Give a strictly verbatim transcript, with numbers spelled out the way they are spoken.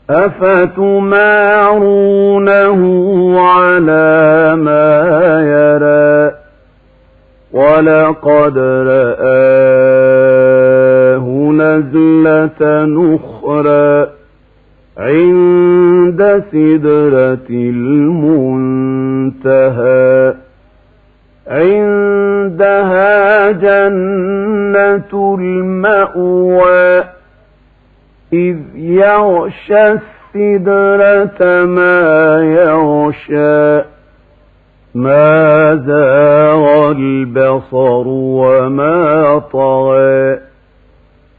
أفتمارونه على ما يرى ولقد رآه نزلة أخرى عند سدرة المنتهى عندها جنة المأوى إذ يغشى السدرة ما يغشى ما زاغ البصر وما طغى